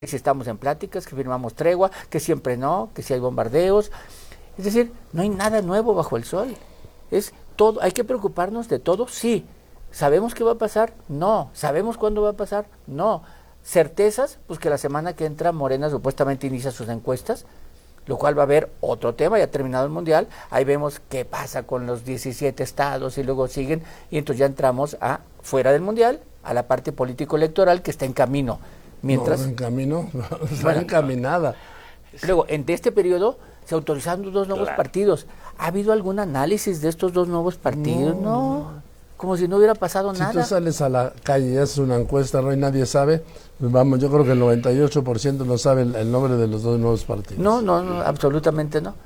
si estamos en pláticas, que firmamos tregua, que siempre no, que si hay bombardeos. Es decir, no hay nada nuevo bajo el sol. Es todo, hay que preocuparnos de todo, sí. ¿Sabemos qué va a pasar? No. ¿Sabemos cuándo va a pasar? No. ¿Certezas? Pues que la semana que entra Morena supuestamente inicia sus encuestas, lo cual va a haber otro tema, ya terminado el Mundial, ahí vemos qué pasa con los 17 estados y luego siguen, y entonces ya entramos a fuera del Mundial, a la parte político-electoral que está en camino. Mientras, no, en camino, está encaminada. Luego, en este periodo se autorizaron dos nuevos partidos. ¿Ha habido algún análisis de estos dos nuevos partidos? No. Como si no hubiera pasado nada. Si tú sales a la calle y haces una encuesta, ¿no? Y nadie sabe, pues vamos, yo creo que el 98% no sabe el nombre de los dos nuevos partidos. No, absolutamente no.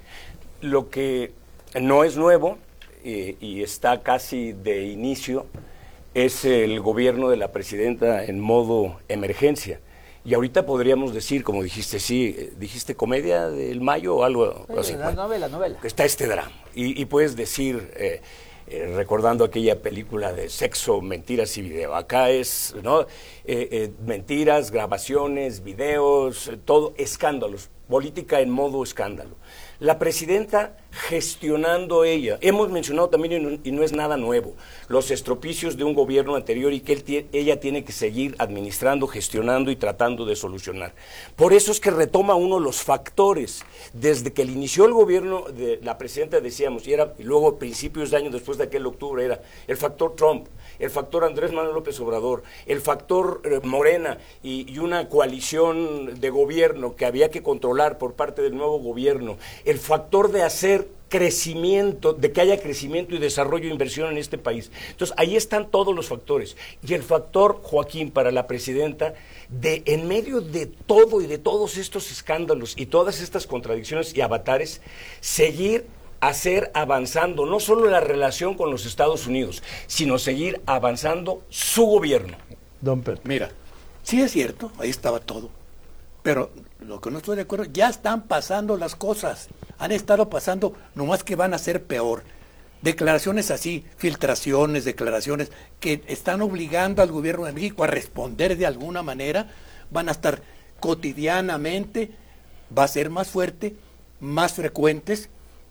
Lo que no es nuevo y está casi de inicio es el gobierno de la presidenta en modo emergencia. Y ahorita podríamos decir, como dijiste, dijiste comedia del Mayo o algo así. Novela. Está este drama. Y puedes decir, recordando aquella película de sexo, mentiras y video. Acá es, ¿no? Mentiras, grabaciones, videos, todo, escándalos. Política en modo escándalo. La presidenta gestionando ella. Hemos mencionado también, y no es nada nuevo, los estropicios de un gobierno anterior y que ella tiene que seguir administrando, gestionando y tratando de solucionar. Por eso es que retoma uno los factores. Desde que inició el gobierno de la presidenta, decíamos, y luego principios de año después de aquel octubre, era el factor Trump, el factor Andrés Manuel López Obrador, el factor Morena y una coalición de gobierno que había que controlar por parte del nuevo gobierno, el factor de hacer crecimiento, de que haya crecimiento y desarrollo e inversión en este país. Entonces, ahí están todos los factores. Y el factor, Joaquín, para la presidenta, de en medio de todo y de todos estos escándalos y todas estas contradicciones y avatares, seguir avanzando no solo la relación con los Estados Unidos, sino seguir avanzando su gobierno. Don Pedro. Mira, sí es cierto, ahí estaba todo, pero lo que no estoy de acuerdo, ya están pasando las cosas, han estado pasando, nomás que van a ser peor. Declaraciones así, filtraciones, declaraciones que están obligando al gobierno de México a responder de alguna manera, van a estar cotidianamente, va a ser más fuerte, más frecuentes,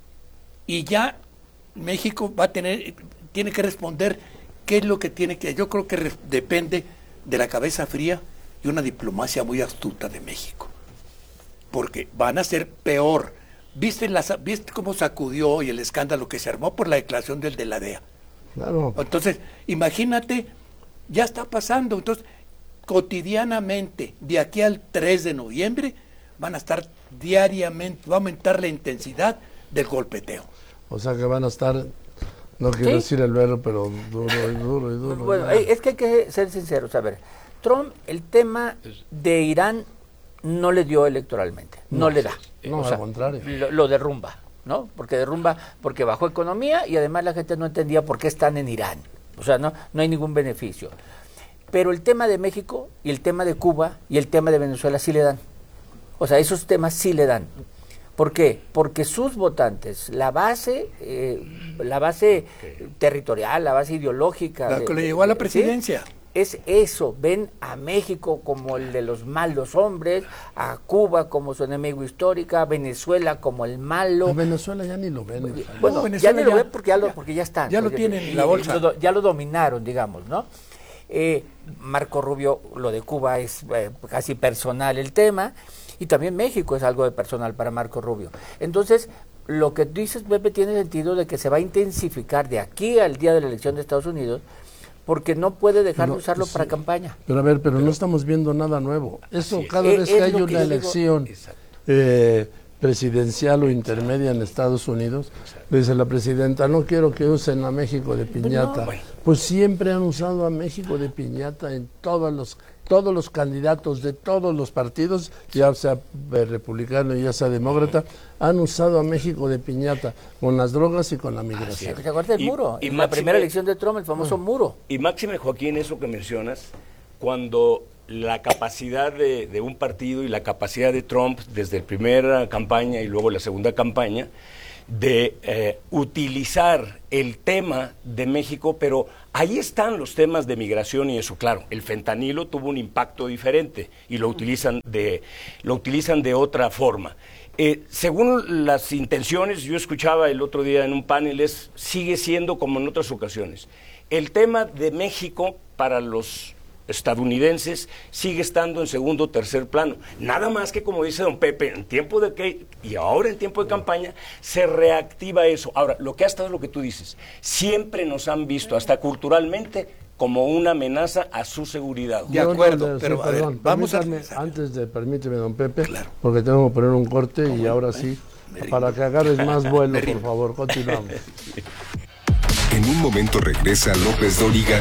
y ya México tiene que responder qué es lo que tiene que, yo creo que depende de la cabeza fría y una diplomacia muy astuta de México, porque van a ser peor. ¿Viste cómo sacudió y el escándalo que se armó por la declaración del de la DEA? Claro. Entonces, imagínate, ya está pasando. Entonces, cotidianamente, de aquí al 3 de noviembre, van a estar diariamente, va a aumentar la intensidad del golpeteo. O sea que van a estar, no quiero decir el verbo, pero duro. Bueno, es que hay que ser sinceros. A ver, Trump, el tema de Irán no le dio electoralmente, no le da. No, o sea, al contrario. Lo derrumba, ¿no? Porque bajó economía y además la gente no entendía por qué están en Irán. O sea, no hay ningún beneficio. Pero el tema de México y el tema de Cuba y el tema de Venezuela sí le dan. O sea, esos temas sí le dan. ¿Por qué? Porque sus votantes, la base territorial, la base ideológica... La que le llegó a la presidencia. ¿Sí? Es eso, ven a México como el de los malos hombres, a Cuba como su enemigo histórico, a Venezuela como el malo. A Venezuela ya ni lo ven. Bueno, no, ya ni lo ven porque ya están. Ya lo tienen en la bolsa. Ya lo dominaron, digamos, ¿no? Marco Rubio, lo de Cuba es casi personal el tema, y también México es algo de personal para Marco Rubio. Entonces, lo que dices, Pepe, tiene sentido de que se va a intensificar de aquí al día de la elección de Estados Unidos, porque no puede dejar de usarlo para campaña. Pero a ver, no estamos viendo nada nuevo. Eso cada vez que hay una elección presidencial o intermedia en Estados Unidos, dice la presidenta, no quiero que usen a México de piñata. Pues siempre han usado a México de piñata en todos los candidatos de todos los partidos, ya sea republicano y ya sea demócrata, han usado a México de piñata con las drogas y con la migración. ¿Te acuerdas del muro? En la primera elección de Trump, el famoso muro. Y máxime, Joaquín, eso que mencionas, cuando la capacidad de un partido y la capacidad de Trump desde la primera campaña y luego la segunda campaña, de utilizar el tema de México, pero ahí están los temas de migración y eso, claro, el fentanilo tuvo un impacto diferente y lo utilizan de otra forma. Según las intenciones, yo escuchaba el otro día en un panel, sigue siendo como en otras ocasiones. El tema de México para los estadounidenses sigue estando en segundo o tercer plano. Nada más que, como dice don Pepe, en tiempo y ahora en tiempo de campaña, se reactiva eso. Ahora, lo que ha estado es lo que tú dices. Siempre nos han visto, hasta culturalmente, como una amenaza a su seguridad. De acuerdo, pero sí, perdón, vamos permíteme, don Pepe, claro, porque tengo que poner un corte y ahora sí, para que agarres más vuelo, por favor, continuamos. En un momento regresa López Dóriga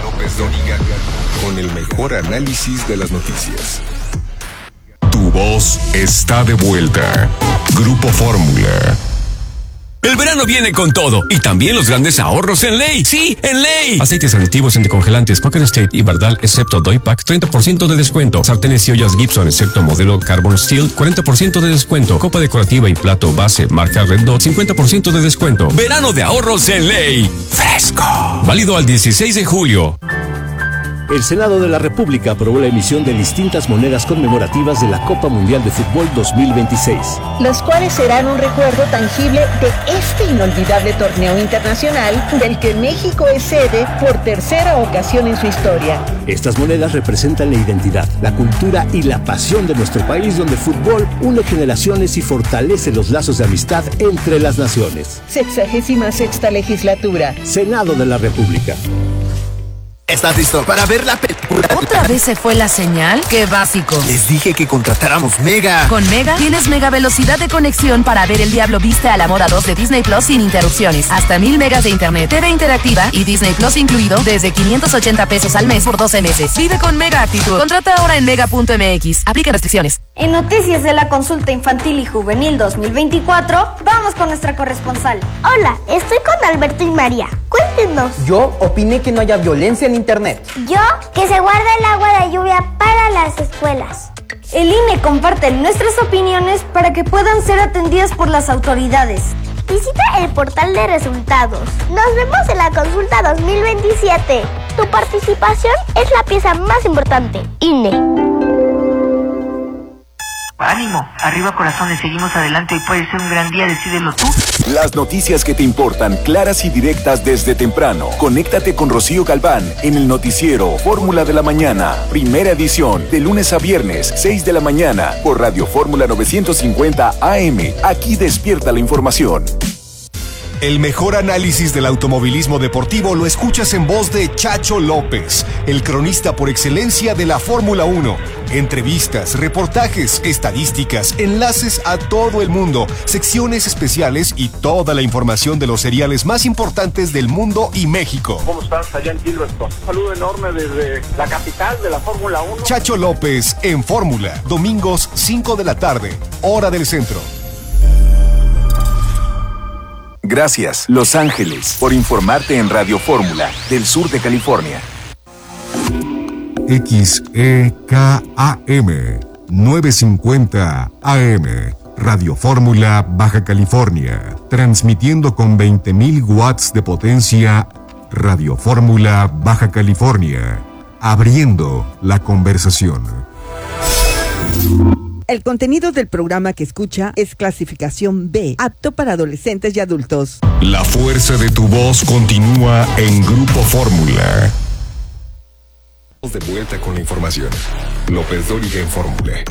con el mejor análisis de las noticias. Tu voz está de vuelta. Grupo Fórmula. El verano viene con todo y también los grandes ahorros en Ley. ¡Sí, en Ley! Aceites aditivos en decongelantes Quaker State y Bardal, excepto Doypack, 30% de descuento. Sartenes y ollas Gibson, excepto modelo Carbon Steel, 40% de descuento. Copa decorativa y plato base marca Red Dot, 50% de descuento. Verano de ahorros en Ley. ¡Fresco! Válido al 16 de julio. El Senado de la República aprobó la emisión de distintas monedas conmemorativas de la Copa Mundial de Fútbol 2026. Los cuales serán un recuerdo tangible de este inolvidable torneo internacional del que México es sede por tercera ocasión en su historia. Estas monedas representan la identidad, la cultura y la pasión de nuestro país, donde el fútbol une generaciones y fortalece los lazos de amistad entre las naciones. 66ª legislatura. Senado de la República. ¿Estás listo para ver la película? ¿Otra vez se fue la señal? ¡Qué básico! Les dije que contratáramos Mega. Con Mega tienes mega velocidad de conexión para ver El Diablo Viste a la Moda 2 de Disney Plus sin interrupciones. Hasta 1000 megas de internet, TV interactiva y Disney Plus incluido desde 580 pesos al mes por 12 meses. Vive con Mega Actitud. Contrata ahora en mega.mx. Aplica restricciones. En Noticias de la Consulta Infantil y Juvenil 2024, vamos con nuestra corresponsal. Hola, estoy con Alberto y María. Cuéntenos. Yo opiné que no haya violencia en internet. Yo, que se guarda el agua de lluvia para las escuelas. El INE comparte nuestras opiniones para que puedan ser atendidas por las autoridades. Visita el portal de resultados. Nos vemos en la consulta 2027. Tu participación es la pieza más importante. INE. Ánimo, arriba corazones, seguimos adelante, hoy puede ser un gran día, decídelo tú. Las noticias que te importan, claras y directas desde temprano. Conéctate con Rocío Galván en el noticiero Fórmula de la Mañana, primera edición, de lunes a viernes, 6 de la mañana, por Radio Fórmula 950 AM. Aquí despierta la información. El mejor análisis del automovilismo deportivo lo escuchas en voz de Chacho López, el cronista por excelencia de la Fórmula 1. Entrevistas, reportajes, estadísticas, enlaces a todo el mundo, secciones especiales y toda la información de los seriales más importantes del mundo y México. ¿Cómo estás allá en Gilberton? Un saludo enorme desde la capital de la Fórmula 1. Chacho López en Fórmula, domingos 5 de la tarde, hora del centro. Gracias, Los Ángeles, por informarte en Radio Fórmula, del sur de California. XEKAM 950 AM, Radio Fórmula, Baja California, transmitiendo con 20.000 watts de potencia. Radio Fórmula, Baja California, abriendo la conversación. El contenido del programa que escucha es clasificación B, apto para adolescentes y adultos. La fuerza de tu voz continúa en Grupo Fórmula. De vuelta con la información. López Dóriga en Fórmula.